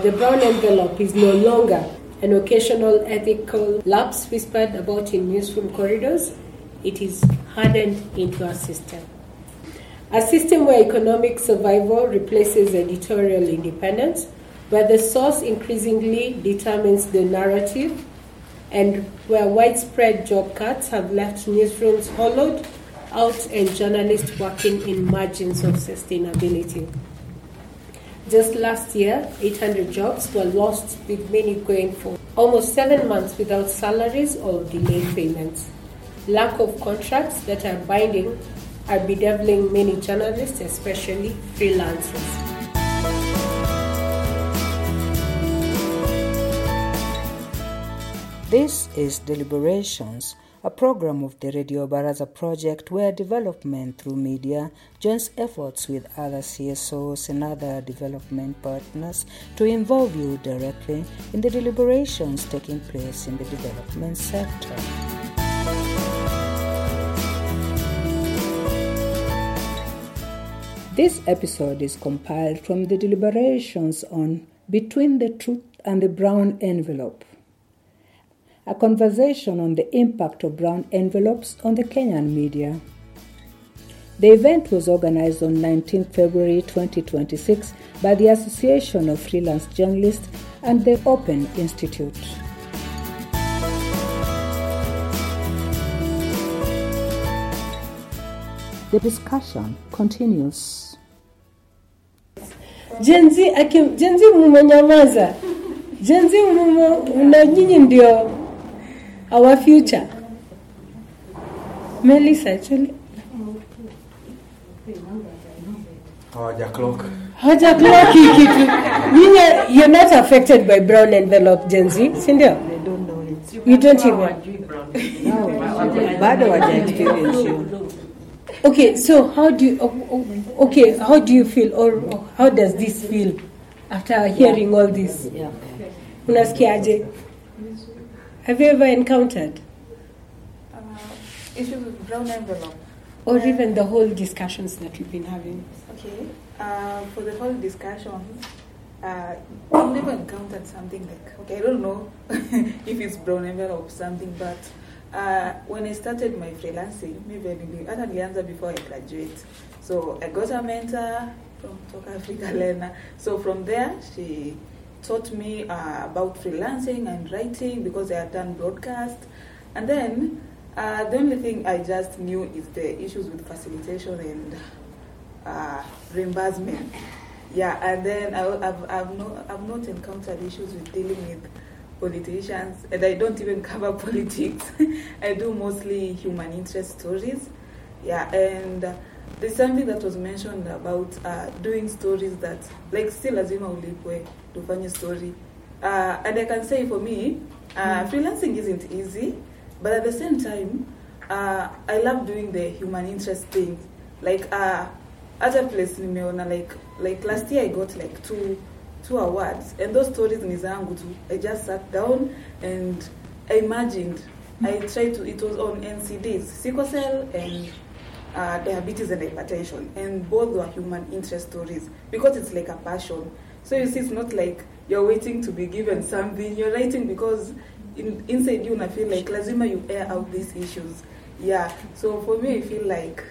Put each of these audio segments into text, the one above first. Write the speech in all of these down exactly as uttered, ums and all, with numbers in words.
The brown envelope is no longer an occasional ethical lapse whispered about in newsroom corridors. It is hardened into a system. A system where economic survival replaces editorial independence, where the source increasingly determines the narrative, and where widespread job cuts have left newsrooms hollowed out and journalists working in margins of sustainability. Just last year, eight hundred jobs were lost, with many going for almost seven months without salaries or delayed payments. Lack of contracts that are binding are bedeviling many journalists, especially freelancers. This is Deliberations, a program of the Radio Baraza project where development through media joins efforts with other C S Os and other development partners to involve you directly in the deliberations taking place in the development sector. This episode is compiled from the deliberations on Between the Truth and the Brown Envelope, a conversation on the impact of brown envelopes on the Kenyan media. The event was organized on nineteenth February twenty twenty-six by the Association of Freelance Journalists and the Open Institute. The discussion continues. Gen Z, akim, Gen Z mumenyamaza. Gen Z mumo, na nyinyi ndio our future. Melissa, actually. Hawaja clock. Hawaja clock kitu. You're not affected by brown envelope, Gen Z, sindio? They don't know it. You don't even. No, bado waja experience you. Okay, so how do you, okay, how do you feel, or how does this feel after hearing yeah. all this? Yeah. Unasikiaje? Have you ever encountered? Uh, issues with brown envelope? Or uh, even the whole discussions that we've been having? Okay, uh, for the whole discussion, uh, I've never encountered something like, okay, I don't know if it's brown envelope or something, but Uh, when I started my freelancing, maybe I nilianza before I graduate. So I got a mentor from Talk Africa, Lena. So from there, she taught me uh, about freelancing and writing because I had done broadcast. And then uh, the only thing I just knew is the issues with facilitation and uh, reimbursement. Yeah, and then I, I've, I've, not, I've not encountered issues with dealing with politicians, and I don't even cover politics. I do mostly human interest stories. Yeah, and uh, there's something that was mentioned about uh, doing stories that, like, still lazima ulipwe tufanye story. Uh, and I can say for me, uh, mm. freelancing isn't easy, but at the same time, uh, I love doing the human interest thing. Like, uh, other place nimeona, like, like last year I got like two two awards, and those stories ni zangu tu. I just sat down and I imagined. I tried to, it was on N C Ds, sickle cell and uh, diabetes and hypertension, and both were human interest stories because it's like a passion. So you see, it's not like you're waiting to be given something. You're writing because in, inside you, I feel like lazima you air out these issues. Yeah. So for me, I feel like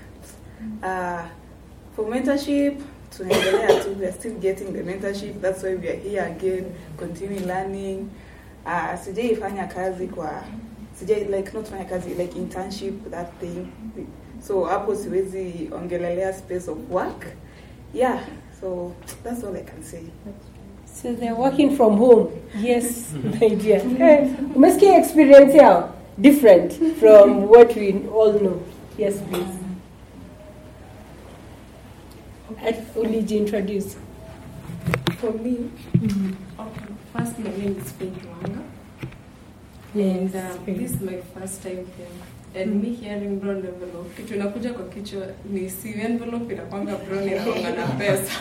uh, for mentorship, to we are still getting the mentorship. That's why we are here again, continue learning. Uh, sijai fanya kazi kwa, sijai like not fanya kazi, like internship, that thing. So hapo siwezi ongelelea space of work. Yeah, so that's all I can say. So they're working from home. Yes, my dear. Hey, umesikia experience yao different from what we all know. Yes, please. Uliji introduce. For me, mm-hmm. okay, first my name is Faith Wanga. Yes, and uh, this is my first time here. And mm-hmm. me hearing brown envelope, kitu inakuja kwa kichwa ni si envelope inakwanga brown inakwanga na pesa.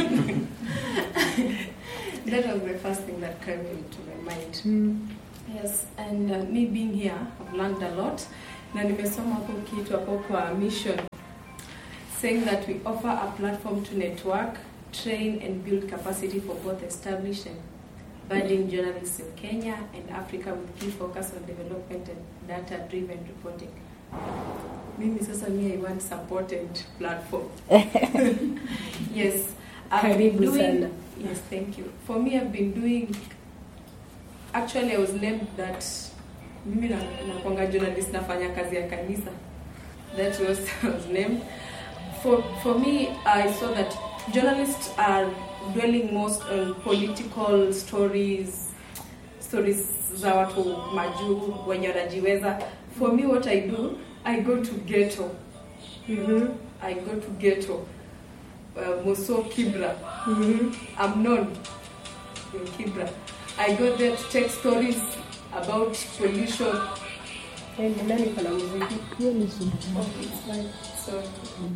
That was the first thing that came into my mind. Mm. Yes, and uh, me being here, I've learned a lot. Na nimesoma hapo kitu hapo kwa mission, saying that we offer a platform to network, train and build capacity for both established and budding journalists in Kenya and Africa with key focus on development and data-driven reporting. Mimi sasa mi I want supported platform. Yes. I've been Karibu doing, sana. yes, thank you. For me, I've been doing, actually I was named that, mimi na nakwanga journalist nafanya kazi ya kanisa. That was, I was named. For, for me, I saw that journalists are dwelling most on political stories, stories za watu majuu, wenye wanajiweza. For me, what I do, I go to ghetto. Mm-hmm. I go to ghetto. Uh, Moso Kibra. Mm-hmm. I'm known in Kibra. I go there to take stories about pollution. Hey, nani kuna muziki? Oh, it's fine. Sorry.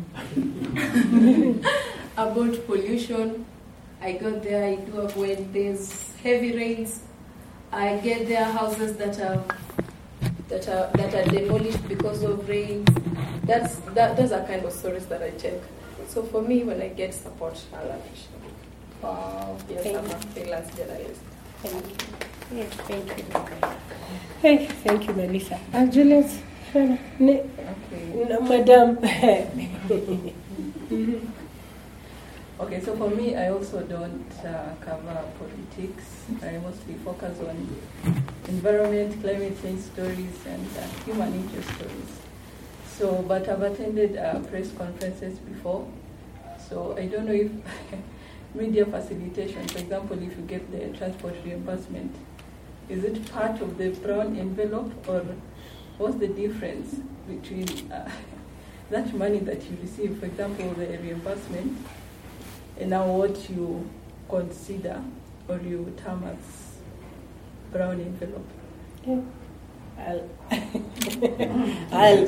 About pollution. I go there, I do when there's heavy rains. I get there houses that are that are that are demolished because of rain. That's that those are kind of stories that I check. So for me, when I get support, I'll appreciate it. Wow, Yes, thank I'm you. a freelance journalist. Thank you. Yes, thank you. Thank you, thank you, Melissa. Uh, Juliet, ne- Okay. no, Madam. Okay, so for me, I also don't uh, cover politics. I mostly focus on environment, climate change stories, and uh, human interest stories. So, but I've attended uh, press conferences before. So I don't know if media facilitation, for example, if you get the transport reimbursement, is it part of the brown envelope, or what's the difference between uh, that money that you receive, for example, the reimbursement, and now what you consider or you term as brown envelope? Yeah. I'll. I'll.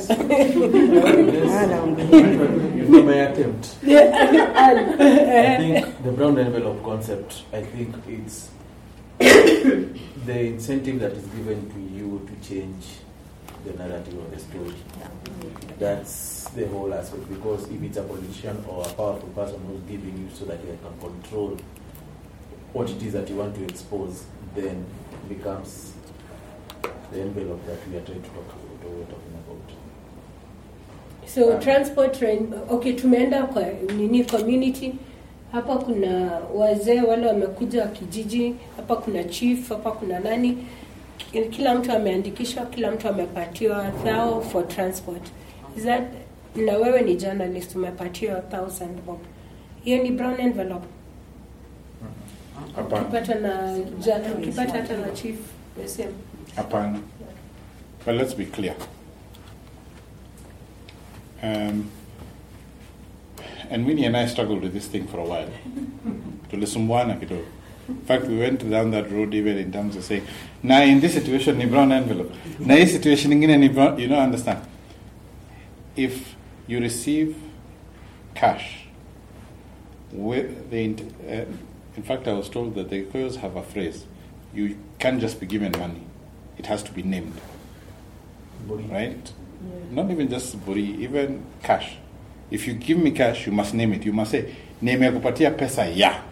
You know my attempt. Yeah, I'll. I think the brown envelope concept, I think it's the incentive that is given to you to change the narrative of the story. That's the whole aspect, because if it's a politician or a powerful person who's giving you so that you can control what it is that you want to expose, then it becomes the envelope that we are trying to talk about, or we're talking about. So transport train, okay, tumeenda kwa nini community. Hapa kuna wazee wale wamekuja kijiji, hapa kuna chief, hapa kuna nani. Kila mtu ameandikishwa, kila mtu amepatiwa thou for transport. Is that, na wewe ni journalist umepatiwa thousand bob. Hiyo ni brown envelope. Hapana. Ukipata na jana, ukipata hata na chief the same. Hapana. But let's be clear. Um, and Winnie and I struggled with this thing for a while. Tulisumbuana kidogo. In fact, we went down that road even in terms of saying, now in this situation, ni brown envelope. Now in this situation, ingine ni brown, you don't understand. If you receive cash, with the, uh, in fact, I was told that the Koyos have a phrase, you can't just be given money. It has to be named. Body. Right? Yeah. Not even just body, even cash. If you give me cash, you must name it. You must say, nimekupatia pesa ya.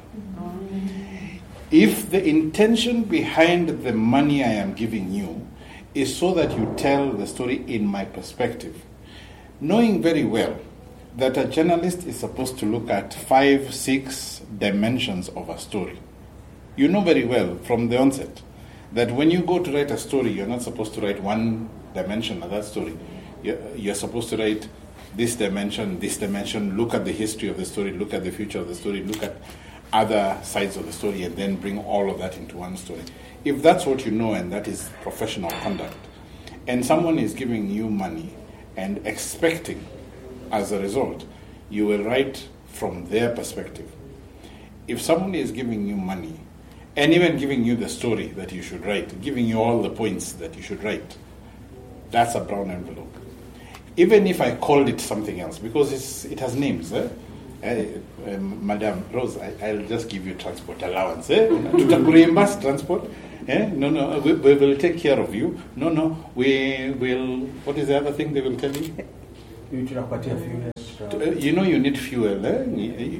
If the intention behind the money I am giving you is so that you tell the story in my perspective, knowing very well that a journalist is supposed to look at five, six dimensions of a story. You know very well from the onset that when you go to write a story, you're not supposed to write one dimension of that story. You're, you're supposed to write this dimension, this dimension, look at the history of the story, look at the future of the story, look at other sides of the story, and then bring all of that into one story. If that's what you know and that is professional conduct, and someone is giving you money and expecting as a result, you will write from their perspective. If someone is giving you money and even giving you the story that you should write, giving you all the points that you should write, that's a brown envelope. Even if I called it something else, because it's, it has names, eh? Uh, um, Madam Rose, I, I'll just give you transport allowance. Eh? Reimburse transport. Eh? No, no, we, we will take care of you. No, no, we will. What is the other thing they will tell you? You tunakupatia fuel. Uh, you know you need fuel. Eh?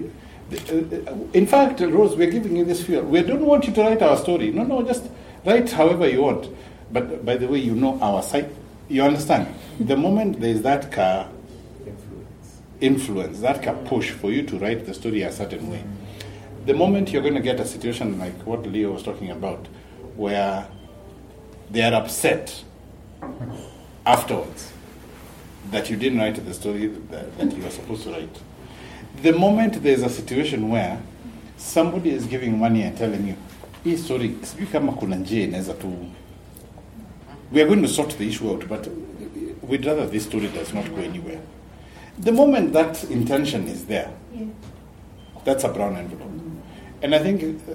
In fact, Rose, we're giving you this fuel. We don't want you to write our story. No, no, just write however you want. But by the way, you know our site. You understand? The moment there is that car influence, influence, that car push for you to write the story a certain way, the moment you're going to get a situation like what Leo was talking about, where they are upset afterwards that you didn't write the story that, that you were supposed to write. The moment there's a situation where somebody is giving money and telling you, hii story, sijui kama kuna njia inaweza tu, we are going to sort the issue out, but we'd rather this story does not go anywhere. The moment that intention is there, yeah. That's a brown envelope. And I think uh,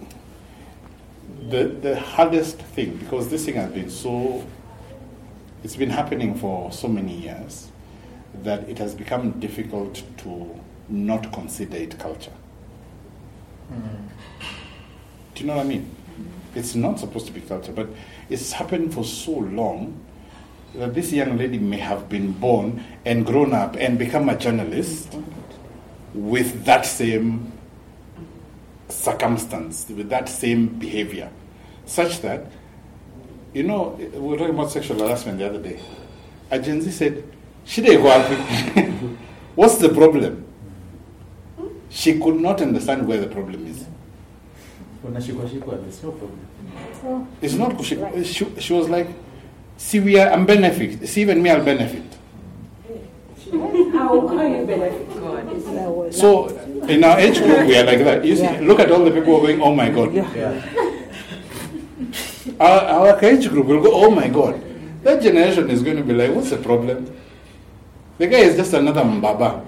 the the hardest thing, because this thing has been so, it's been happening for so many years, that it has become difficult to not consider it culture. Mm. Do you know what I mean? Mm. It's not supposed to be culture, but it's happened for so long that this young lady may have been born and grown up and become a journalist with that same circumstance, with that same behavior, such that, you know, we were talking about sexual harassment the other day. A Gen Z said, Shida iko wapi? What's the problem? She could not understand where the problem is. There's no problem. It's not, she, she, she was like, see, we are, I'm benefit. See, even me, I'll benefit. How, how you benefit God? So, in our age group, we are like that. You see, yeah. Look at all the people who are going, oh my God. Yeah. Yeah. Our, our age group will go, oh my God. That generation is going to be like, what's the problem? The guy is just another Mbaba.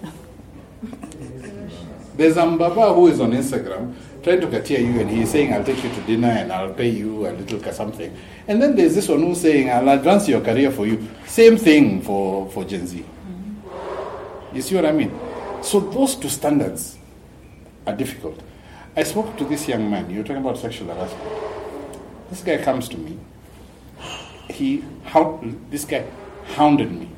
There's a Mbaba who is on Instagram trying to katia you, and he's saying, I'll take you to dinner and I'll pay you a little something. And then there's this one who's saying, I'll advance your career for you. Same thing for, for Gen Z. Mm-hmm. You see what I mean? So those two standards are difficult. I spoke to this young man. You're talking about sexual harassment. This guy comes to me. He, how, this guy hounded me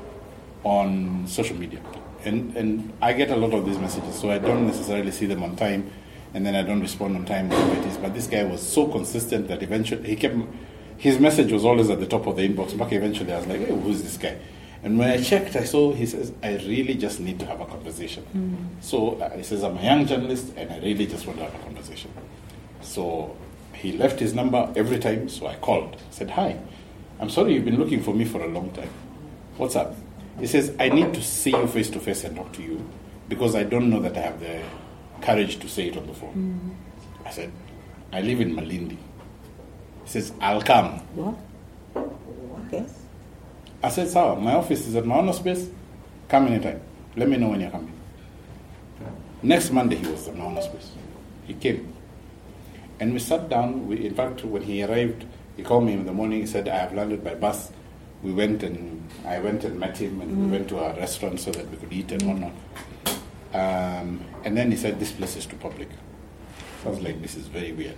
on social media. And and I get a lot of these messages, so I don't necessarily see them on time, and then I don't respond on time, whatever it is. But this guy was so consistent that eventually he kept, his message was always at the top of the inbox. But eventually I was like, hey, who's this guy? And when I checked, I saw, he says, I really just need to have a conversation. Mm. So uh, he says, I'm a young journalist, and I really just want to have a conversation. So he left his number every time, so I called. I said, hi, I'm sorry you've been looking for me for a long time. What's up? He says, I need to see you face to face and talk to you because I don't know that I have the courage to say it on the phone. Mm-hmm. I said, I live in Malindi. He says, I'll come. What? Okay. I said, Sawa, my office is at Maono Space. Come anytime. Let me know when you're coming. Next Monday, he was at Maono Space. He came. And we sat down. We, in fact, when he arrived, he called me in the morning. He said, I have landed by bus. We went and I went and met him, and mm. we went to a restaurant so that we could eat and whatnot. Um, and then he said, this place is too public. I was like, this is very weird.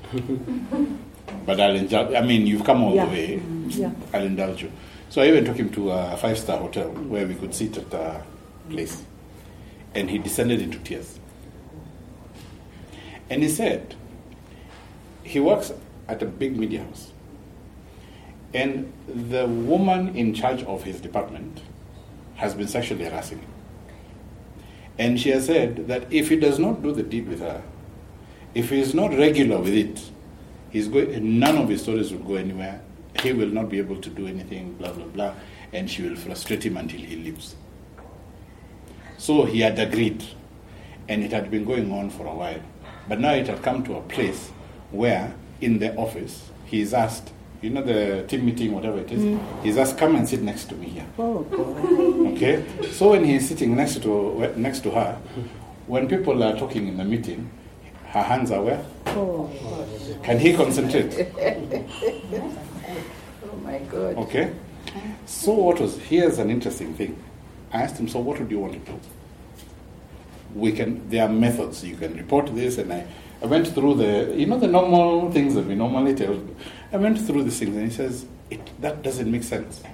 But I'll indulge, I mean, you've come all yeah. the way. Mm-hmm. Yeah. I'll indulge you. So I even took him to a five-star hotel where we could sit at a place. And he descended into tears. And he said, he works at a big media house. And the woman in charge of his department has been sexually harassing him. And she has said that if he does not do the deed with her, if he is not regular with it, he's going, none of his stories will go anywhere. He will not be able to do anything, blah, blah, blah. And she will frustrate him until he leaves. So he had agreed. And it had been going on for a while. But now it had come to a place where in the office, he is asked, you know, the team meeting, whatever it is, mm. he's asked, come and sit next to me here. Oh, boy. Okay? So when he's sitting next to next to her, when people are talking in the meeting, her hands are where? Oh. Can he concentrate? Oh, my God. Okay? So what was, here's an interesting thing. I asked him, so what would you want to do? We can, there are methods. You can report this, and I, I went through the, you know, the normal things that we normally tell. I went through these things, and he says, it, that doesn't make sense.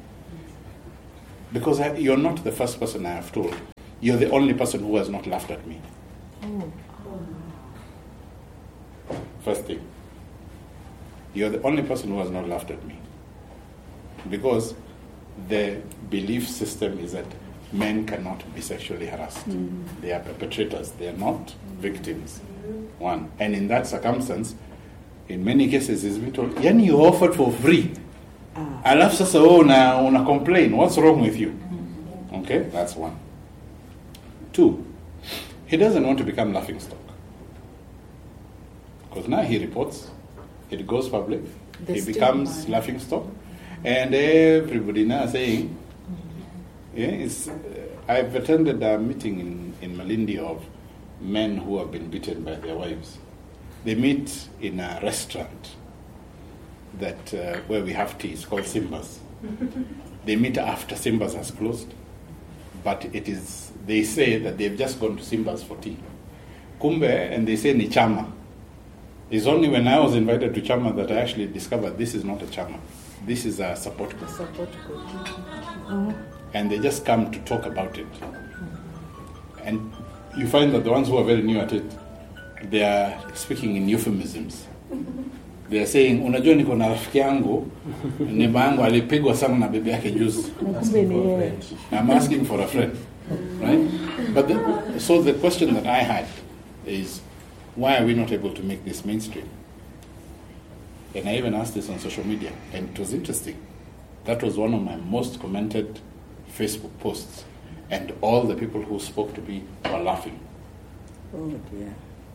Because I, you're not the first person I have told. You're the only person who has not laughed at me. Oh. First thing. You're the only person who has not laughed at me. Because the belief system is that men cannot be sexually harassed. Mm. They are perpetrators. They are not victims. One. And in that circumstance, in many cases, it's been told, yani you offered for free. Ah. Alafu sasa wewe una, una complain. What's wrong with you? Mm. Okay, that's one. Two, he doesn't want to become laughingstock. Because now he reports, it goes public, the he becomes laughingstock, and everybody now saying, yeah, it's, uh, I've attended a meeting in, in Malindi of men who have been beaten by their wives. They meet in a restaurant that uh, where we have tea. It's called Simba's. They meet after Simba's has closed, but it is. They say that they've just gone to Simba's for tea. Kumbe, and they say ni chama. It's only when I was invited to chama that I actually discovered this is not a chama. This is a support group. Support group. Uh-huh. And they just come to talk about it. And you find that the ones who are very new at it, they are speaking in euphemisms. They are saying, unajua niko na rafiki yangu, neighbor yangu alipigwa sana na bibi yake juzi. I'm asking for a friend, right? But the, so the question that I had is, why are we not able to make this mainstream? And I even asked this on social media, and it was interesting. That was one of my most commented Facebook posts, and all the people who spoke to me were laughing. Oh dear.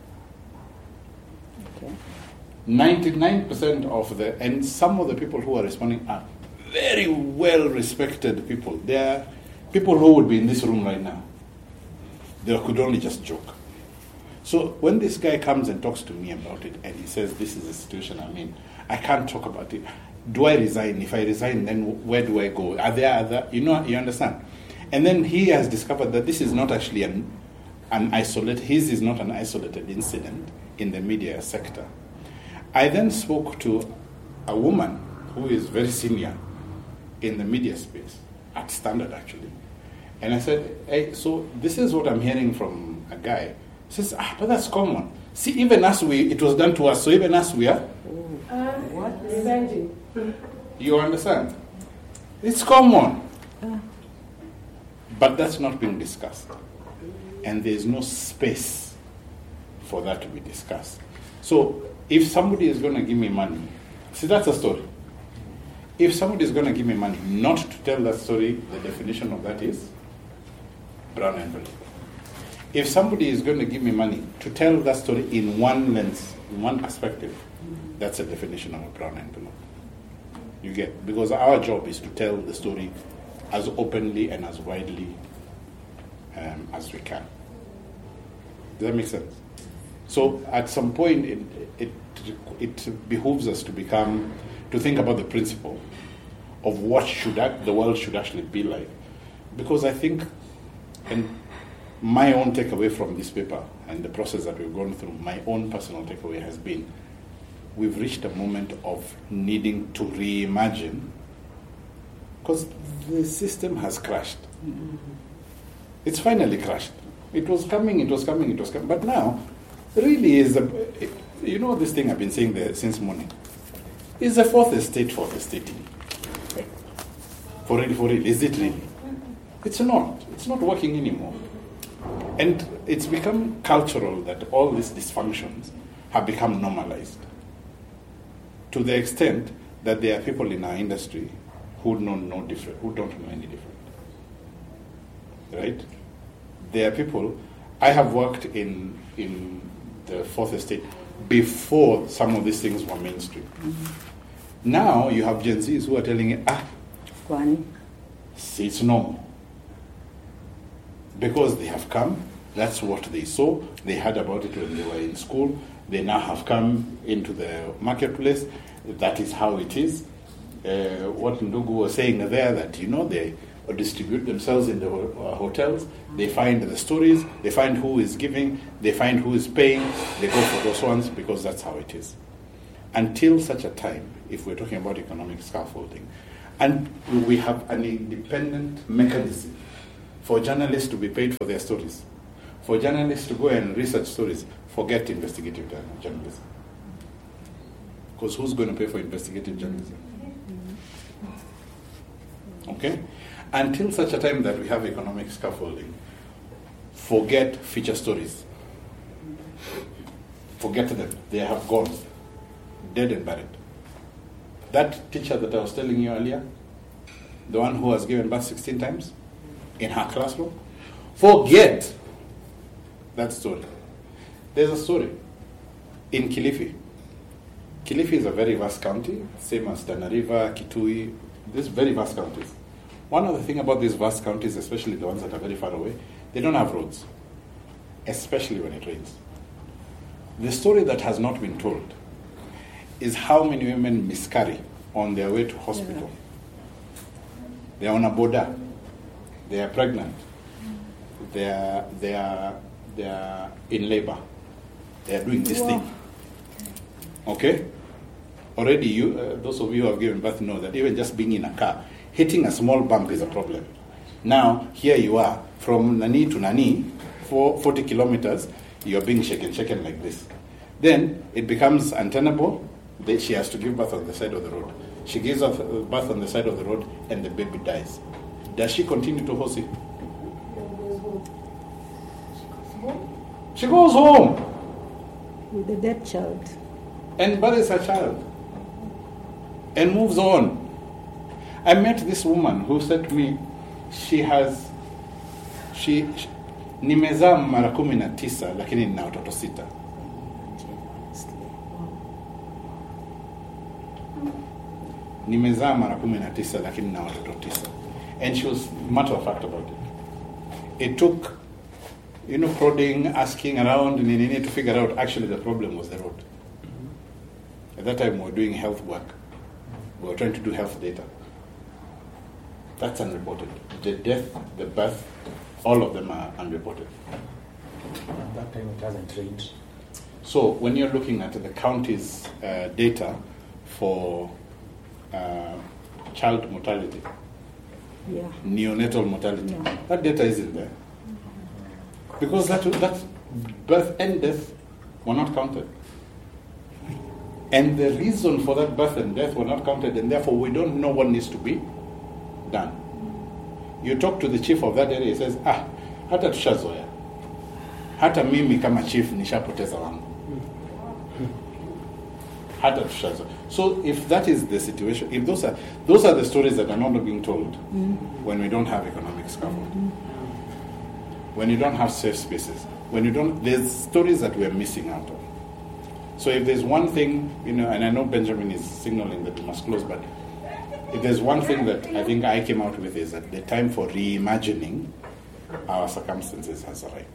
Okay. ninety-nine percent of the, and some of the people who are responding are very well respected people. They are people who would be in this room right now. They could only just joke. So when this guy comes and talks to me about it, and he says, this is the situation I'm in, I can't talk about it. Do I resign? If I resign, then where do I go? Are there other, you know, you understand? And then he has discovered that this is not actually an, an isolated, his is not an isolated incident in the media sector. I then spoke to a woman who is very senior in the media space, at Standard actually. And I said, hey, so this is what I'm hearing from a guy. He says, ah, but that's common. See, even us, we, it was done to us, so even us, we are. Uh, what? You understand? It's common. But that's not being discussed. And there's no space for that to be discussed. So if somebody is going to give me money, see, that's a story. If somebody is going to give me money not to tell that story, the definition of that is brown envelope. If somebody is going to give me money to tell that story in one lens, in one perspective, that's a definition of a brown envelope. You get, because our job is to tell the story as openly and as widely um, as we can. Does that make sense? So at some point, it, it it behooves us to become, to think about the principle of what should act, the world should actually be like. Because I think, and my own takeaway from this paper and the process that we've gone through, my own personal takeaway has been, we've reached a moment of needing to reimagine, because the system has crashed. Mm-hmm. It's finally crashed. It was coming, it was coming, it was coming. But now, really is a, you know this thing I've been saying there since morning, is the fourth estate fourth estating. For real, for real, is it really? It's not. It's not working anymore. And it's become cultural that all these dysfunctions have become normalized, to the extent that there are people in our industry who don't know different, who don't know any different. Right? There are people, I have worked in in the fourth estate before some of these things were mainstream. Mm-hmm. Now you have Gen Zs who are telling you, ah, Kwani? See, it's normal. Because they have come, that's what they saw, they heard about it when they were in school, they now have come into the marketplace, that is how it is. Uh, what Ndugu was saying there, that, you know, they distribute themselves in the uh, hotels, they find the stories, they find who is giving, they find who is paying, they go for those ones because that's how it is. Until such a time, if we're talking about economic scaffolding, and we have an independent mechanism for journalists to be paid for their stories, for journalists to go and research stories, forget investigative journalism. Because who's going to pay for investigative journalism? Okay? Until such a time that we have economic scaffolding, forget feature stories. Forget them. They have gone. Dead and buried. That teacher that I was telling you earlier, the one who was given birth sixteen times in her classroom, forget that story. There's a story in Kilifi. Kilifi is a very vast county, same as Tana River, Kitui, these very vast counties. One of the things about these vast counties, especially the ones that are very far away, they don't have roads, especially when it rains. The story that has not been told is how many women miscarry on their way to hospital. Yeah. They are on a border. They are pregnant. They are, they are, they are in labor. They are doing this wow. thing. Okay? Already, you, uh, those of you who have given birth know that even just being in a car, hitting a small bump is a problem. Now, here you are, from Nani to Nani, for forty kilometers, you're being shaken, shaken like this. Then it becomes untenable. Then she has to give birth on the side of the road. She gives birth on the side of the road, and the baby dies. Does she continue to host it? She goes home. With the dead child. And buries her child. And moves on. I met this woman who said to me, she has, she, she nimezaa mara kumi na tisa lakini nina watoto sita. Nimezaa mara kumi na tisa lakini nina watoto tisa. And she was matter of fact about it. It took, you know, prodding, asking around, and you need to figure out actually the problem was the road. At that time we were doing health work. We were trying to do health data. That's unreported. The death, the birth, all of them are unreported. At that time it hasn't rained. So when you're looking at the county's uh, data for uh, child mortality, yeah. neonatal mortality, yeah. that data isn't there. Because that, that birth and death were not counted. And the reason for that birth and death were not counted, and therefore we don't know what needs to be done. You talk to the chief of that area, he says, ah, hata tushazoea. Hata mimi kama chief nishapoteza wangu. Hata tushazoea. So if that is the situation, if those are those are the stories that are not being told mm. when we don't have economic scaffold, mm. when you don't have safe spaces, when you don't, there's stories that we're missing out of. So if there's one thing, you know, and I know Benjamin is signaling that we must close, but if there's one thing that I think I came out with is that the time for reimagining our circumstances has arrived.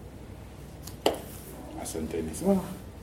Asanteni sana.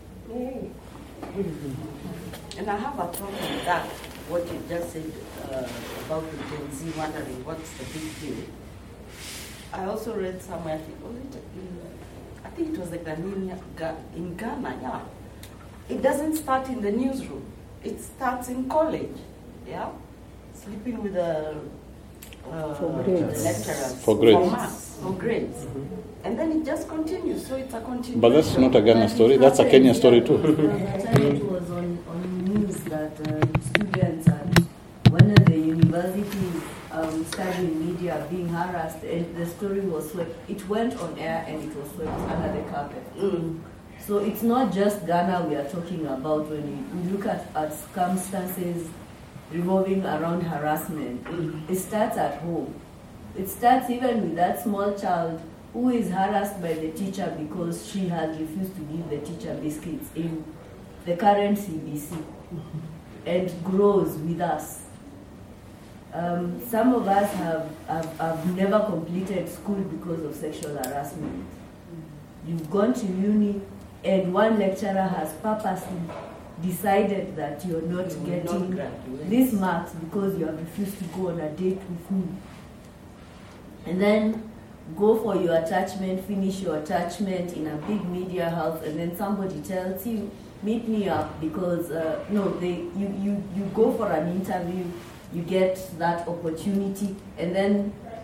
And I have a problem with that, what you just said uh, about the Gen Z wondering what's the big deal. I also read somewhere, I think, was it in, I think it was like in Ghana, yeah. It doesn't start in the newsroom. It starts in college, yeah? Sleeping with the, uh, for grades. the lecturers. For grades. For maths, for grades. Mm-hmm. And then it just continues, so it's a continuation. But that's not a Ghana story, that's a Kenya story too. It was on, on news that uh, students at one of the universities um, studying media being harassed, and the story was swept. It went on air and it was swept under the carpet. Mm. So it's not just Ghana we are talking about when we, we look at, at circumstances revolving around harassment. Mm. It starts at home. It starts even with that small child who is harassed by the teacher because she has refused to give the teacher biscuits in the current C B C and grows with us. Um, some of us have, have, have never completed school because of sexual harassment. You've gone to uni and one lecturer has purposely decided that you're not you getting not these marks because you have refused to go on a date with me. And then go for your attachment, finish your attachment in a big media house, and then somebody tells you, meet me up because, uh, no, they, you, you, you go for an interview, you get that opportunity, and then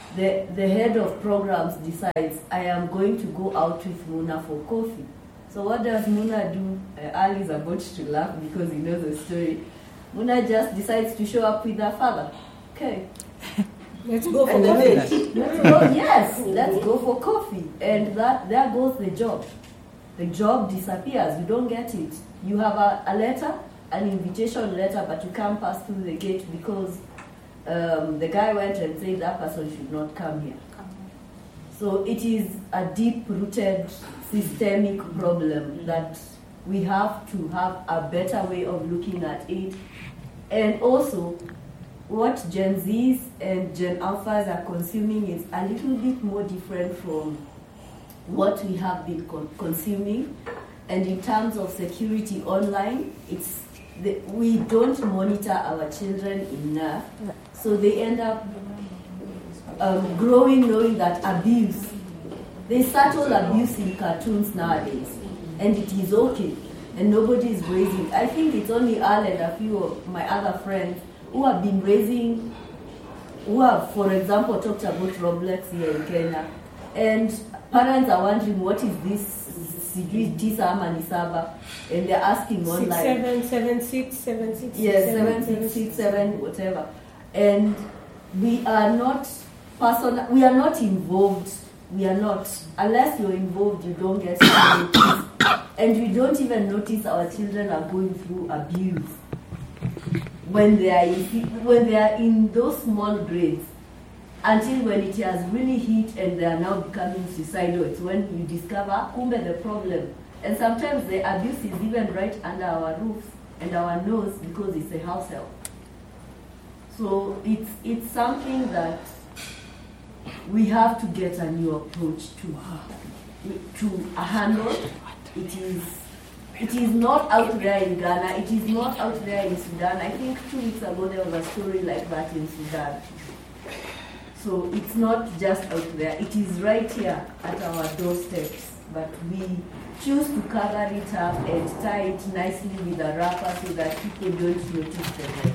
the, the head of programs decides, I am going to go out with Muna for coffee. So what does Muna do? Uh, Ali is about to laugh because he knows the story. Muna just decides to show up with her father. Okay. Let's go for And coffee. let's go, yes, let's go for coffee. And that there goes the job. The job disappears. You don't get it. You have a, a letter, an invitation letter, but you can't pass through the gate because um, the guy went and said that person should not come here. So it is a deep-rooted systemic problem that we have to have a better way of looking at it. And also, what Gen Zs and Gen Alphas are consuming is a little bit more different from what we have been con- consuming. And in terms of security online, it's the, we don't monitor our children enough, so they end up um, growing knowing that abuse. There's subtle abuse in cartoons nowadays, and it is okay, and nobody is raising it. I think it's only Al and a few of my other friends who have been raising, who have, for example, talked about Roblox here in Kenya, and parents are wondering what is this Sijui Tisa ama Nisaba, and they're asking Six, online. seven, seven, six, seven, six, Yes, seven, seven, six, six, seven, whatever. And we are not personal. We are not involved. We are not. Unless you're involved, you don't get notice. And we don't even notice our children are going through abuse when they are in, when they are in those small grades. Until when it has really hit and they are now becoming suicidal, it's when you discover kumbe the problem. And sometimes the abuse is even right under our roofs and our nose because it's a house help. So it's it's something that we have to get a new approach to to handle. It is it is not out there in Ghana. It is not out there in Sudan. I think two weeks ago there was a story like that in Sudan. So it's not just out there, it is right here at our doorsteps, but we choose to cover it up and tie it nicely with a wrapper so that people don't notice the hurt.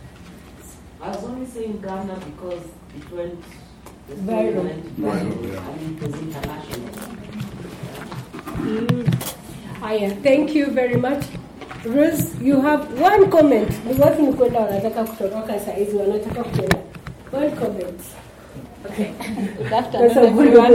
I was only saying Ghana because it went, the story Viral. went viral, and it was international. Mm. Aya, thank you very much. Rose, you have one comment. Ni watu mkwenda wanataka kutoroka saa hizi wanataka kuenda. One comment. Okay. Good afternoon, everyone.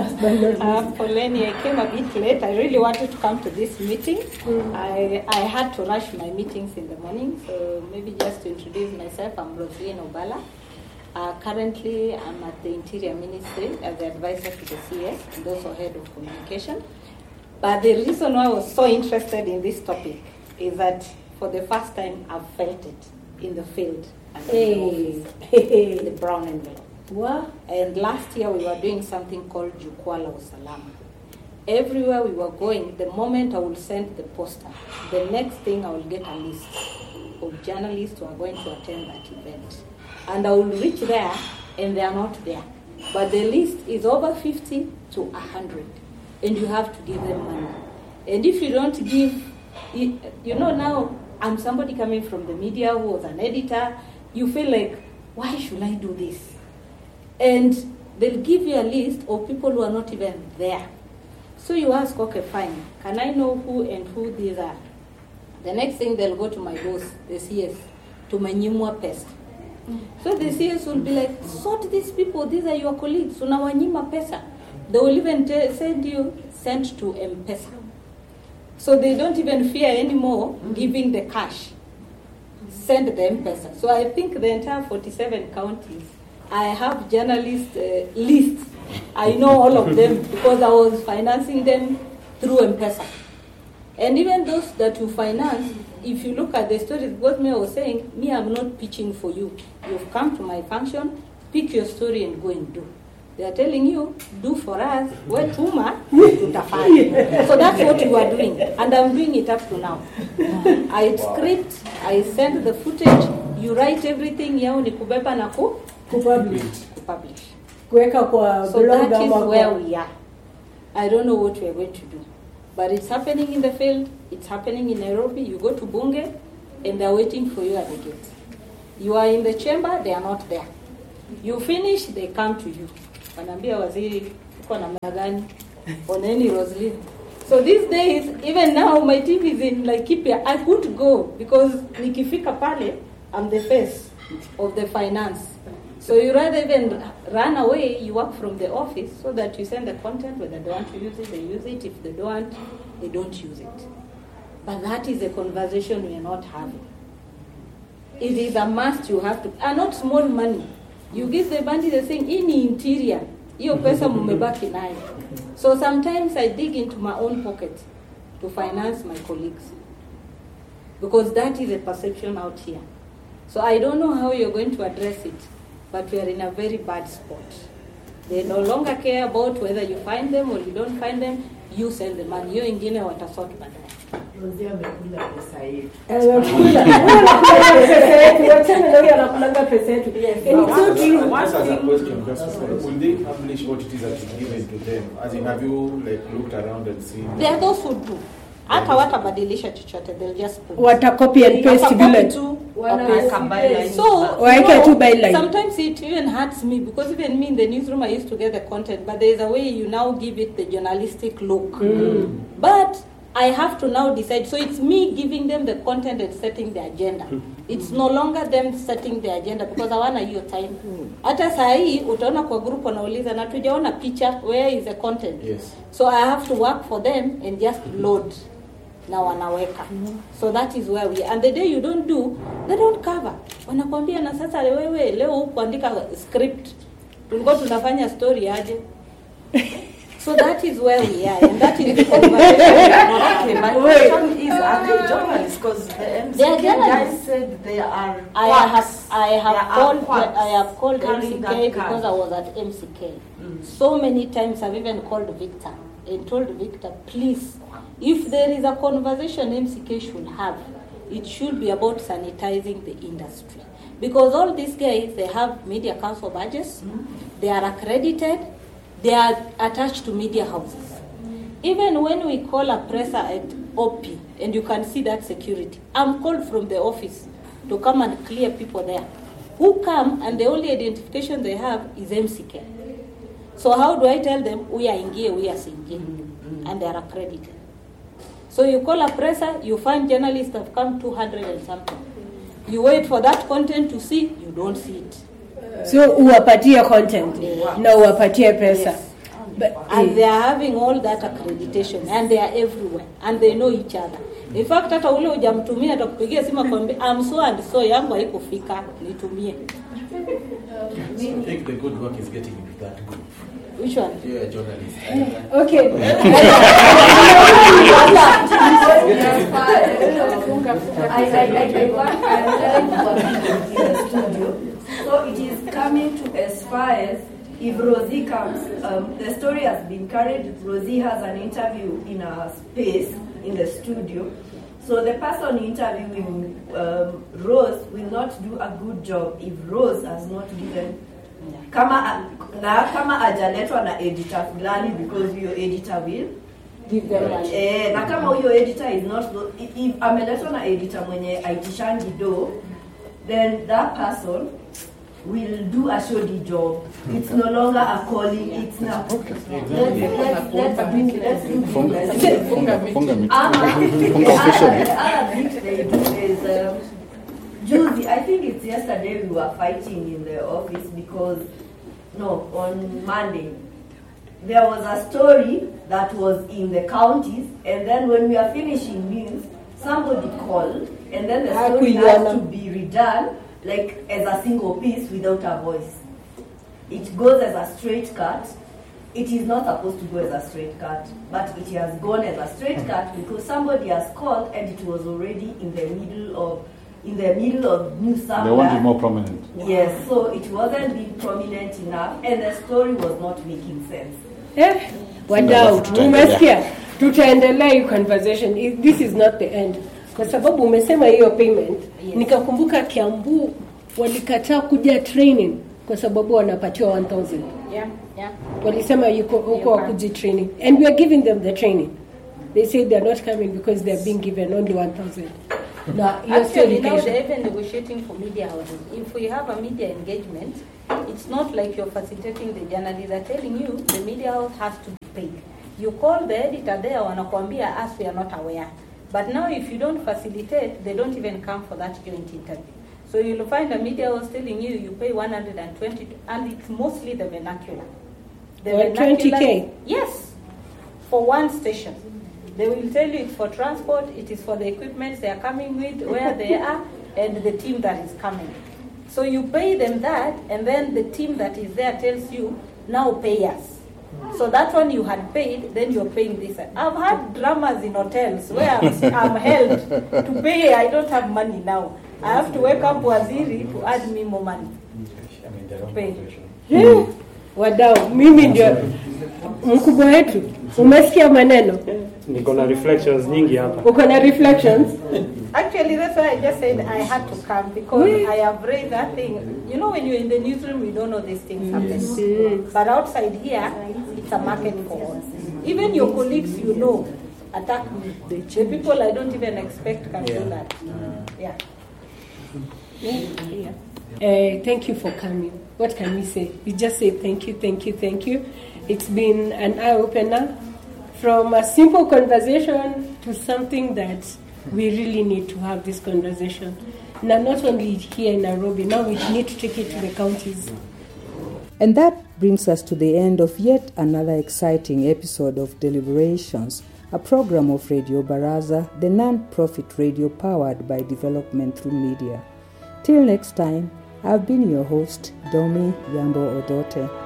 Uh, Poleni, I came a bit late. I really wanted to come to this meeting. Mm. I, I had to rush my meetings in the morning, so maybe just to introduce myself, I'm Rosaline Obala. Uh, currently, I'm at the Interior Ministry as the advisor to the C S and also head of communication. But the reason why I was so interested in this topic is that for the first time, I've felt it in the field and in the office, the brown envelope. What? And last year we were doing something called Jukwaa la Usalama. Everywhere we were going, the moment I will send the poster, the next thing I will get a list of journalists who are going to attend that event. And I will reach there and they are not there. But the list is over fifty to one hundred. And you have to give them money. And if you don't give, you know now I'm somebody coming from the media who was an editor, you feel like, why should I do this? And they'll give you a list of people who are not even there. So you ask, okay, fine, can I know who and who these are? The next thing they'll go to my boss, the C S, to Manyimwa Pesa. So the C S will be like, sort these people, these are your colleagues, so Unawanyima Pesa. They will even t- send you, sent to M-Pesa. So they don't even fear anymore giving the cash. Send the M-Pesa. So I think the entire forty-seven counties, I have journalist uh, lists. I know all of them because I was financing them through M-Pesa. And even those that you finance, if you look at the stories, what me was saying, me, I'm not pitching for you. You've come to my function, pick your story and go and do. They are telling you, do for us, we're tuma, tutafanya. So that's what you are doing. And I'm doing it up to now. I script, I send the footage, you write everything, yao ni kubeba na ku? Kupublish. Publish. Kuweka kwa So blog that is ama where kwa- we are. I don't know what we are going to do. But it's happening in the field, it's happening in Nairobi. You go to Bunge, and they're waiting for you at the gate. You are in the chamber, they are not there. You finish, they come to you. Wanaambia waziri, uko na muda gani? Oneni Roslyn. So these days, even now, my team is in Laikipia. I couldn't go because nikifika pale, I'm the face of the finance. So you rather even run away, you work from the office so that you send the content. Whether they want to use it, they use it. If they don't want, they don't use it. But that is a conversation we are not having. It is a must you have to, and not small money. You give the bandit the thing in the interior. Hiyo pesa mumebaki nayo. So sometimes I dig into my own pocket to finance my colleagues. Because that is a perception out here. So I don't know how you're going to address it, but we are in a very bad spot. They no longer care about whether you find them or you don't find them. You send the money. Hiyo ingine watasort baadaye. Rozia amekula pesa yetu. Will they publish what it is that is given to them? As in, have you like looked around and seen? There are those who do. Hata watabadilisha chochote, they'll just put. Wata copy and paste vile. So, waeke tu byline. Sometimes it even hurts me because even me in the newsroom I used to get the content, but there is a way you now give it the journalistic look. Mm. But I have to now decide. So it's me giving them the content and setting the agenda. It's no longer them setting the agenda because hawana hiyo time. Hata saa hii utaona kwa group wanauliza na tujaona picha, where is the content? Yes. So I have to work for them and just load. Na wanaweka. So that is where we are. And the day you don't do, they don't cover. Wanakwambia na sasa wewe leo kuandika script. Tulikuwa tunafanya story aje. So that is where we are, and that is the conversation. Okay, my question is, are they journalists? Because the M C K guys said they are quacks. I have, I have they called, quacks. I have called M C K because card. I was at M C K. Mm. So many times I've even called Victor and told Victor, please, if there is a conversation M C K should have, it should be about sanitizing the industry. Because all these guys, they have media council badges, mm. they are accredited, they are attached to media houses. Even when we call a presser at O P, and you can see that security, I'm called from the office to come and clear people there. Who come, and the only identification they have is M C K. So how do I tell them, we are Ingie, we are Singie, mm-hmm. and they are accredited. So you call a presser, you find journalists have come two hundred and something. You wait for that content to see, you don't see it. So uwapatie content, yeah. na uwapatie pesa. Yes. But, and they are having all that accreditation, and they are everywhere, and they know each other. In fact, hata ule hujamtumia atakupigia simu kwambia I'm so and so, yangu haikufika, nitumie. So I think the good work is getting into that group. Which one? You're a journalist. Okay. I, I, I, I want I in the studio. So it is coming to as far as if Rosie comes, um, the story has been carried. Rosie has an interview in a space in the studio. So the person interviewing um, Rose will not do a good job if Rose has not given kama na kama ajaletwa na editor fulani, because your editor will give them money. Eh, na kama huyo editor is not, if, if ameletwa na editor mwenye aitishangi do, then that person will do a shoddy job. It's no longer a calling. It's not. Okay. Let's let's let's do let's do the other thing they do is um, Judy. I think it's yesterday we were fighting in the office because no on Monday there was a story that was in the counties, and then when we are finishing news, somebody called, and then the story has to be redone. Like as a single piece without a voice. It goes as a straight cut. It is not supposed to go as a straight cut, but it has gone as a straight cut because somebody has called and it was already in the middle of in the middle of news somewhere. They want it more prominent. Yes, so it wasn't being prominent enough, and the story was not making sense. Yeah, wadau, umesikia? Tutaendelea hii conversation. This is not the end. Kwa sababu umesema hiyo payment, yes. Nikakumbuka Kiambu walikataa kuja training kwa sababu wanapatiwa one thousand. Yeah, yeah. Walisema yuko huko wakuji training, and we are giving them the training. They say they are not coming because they are being given only one thousand. No, you're still Actually, now education. they're even negotiating for media houses. If we have a media engagement, it's not like you're facilitating the journalists. They're telling you the media house has to be paid. You call the editor there, wanakuambia us, we are not aware. But now if you don't facilitate, they don't even come for that joint interview. So you'll find a media house telling you you pay one hundred twenty, and it's mostly the vernacular. The Or twenty K? Yes, for one station. They will tell you it's for transport, it is for the equipment they are coming with, where they are, and the team that is coming. So you pay them that, and then the team that is there tells you, now pay us. So that one you had paid, then you're paying this. I've had dramas in hotels where I'm, I'm held to pay. I don't have money now. I have to wake up Waziri to add me more money. To pay. Hmm. Wadau, mimi ndio mkubwa wetu. Umesikia maneno? Niko na reflections nyingi hapa. Uko na reflections? Actually, that's why I just said I had to come, because mm. I have raised that thing. You know, when you're in the newsroom, you don't know these things happen. Mm. But outside here, it's a market for all. Even your colleagues, you know, attack me. The people I don't even expect can yeah. do that. Yeah. Yeah. Uh, thank you for coming. What can we say? We just say thank you, thank you, thank you. It's been an eye-opener from a simple conversation to something that we really need to have this conversation. Now, not only here in Nairobi, now we need to take it to the counties. And that brings us to the end of yet another exciting episode of Deliberations, a program of Radio Baraza, the non-profit radio powered by development through media. Till next time, I've been your host, Domi Yambo Odote.